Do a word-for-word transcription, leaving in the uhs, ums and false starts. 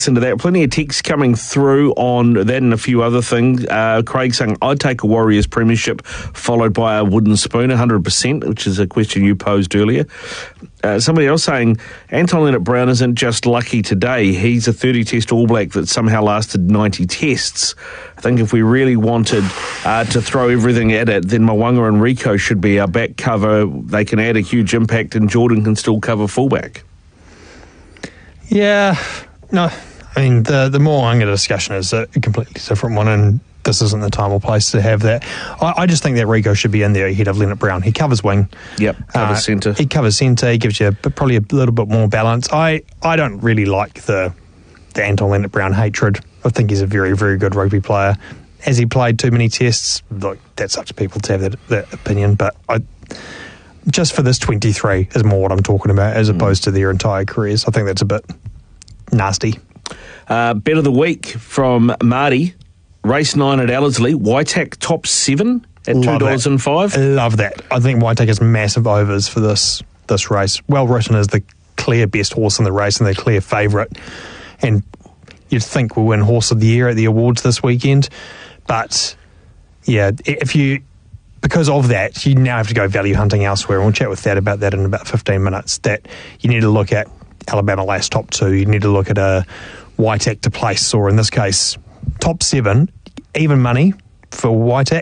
into that. Plenty of texts coming through on that and a few other things. Uh, Craig saying, I'd take a Warriors premiership followed by a wooden spoon, one hundred percent, which is a question you posed earlier. Uh, somebody else saying, Anton Lienert-Brown isn't just lucky today. He's a thirty-test All Black that somehow lasted ninety tests. I think if we really wanted uh, to throw everything at it, then Mo'unga and Rieko should be our back cover. They can add a huge impact and Jordan can still cover fullback. Yeah, no... I mean, the the Mo'unga discussion is a completely different one, and this isn't the time or place to have that. I, I just think that Rieko should be in there ahead of Lienert-Brown. He covers wing. Yep, covers uh, centre. He covers centre. He gives you a, probably a little bit more balance. I, I don't really like the the Anton Lienert-Brown hatred. I think he's a very, very good rugby player. Has he played too many tests? Look, that's up to people to have that, that opinion, but I... just for this twenty-three is more what I'm talking about as opposed mm. to their entire careers. I think that's a bit nasty. Uh, bet of the week from Marty. Race nine at Ellerslie. Waitak top seven at two dollars and five. Love that. I think Waitak has massive overs for this this race. Well Written is the clear best horse in the race and the clear favourite. And you'd think we'll win Horse of the Year at the awards this weekend. But, yeah, if you... because of that, you now have to go value hunting elsewhere. And we'll chat with Thad about that in about fifteen minutes. That you need to look at Alabama last top two. You need to look at a Waitak to place, or in this case, top seven, even money for Waitak.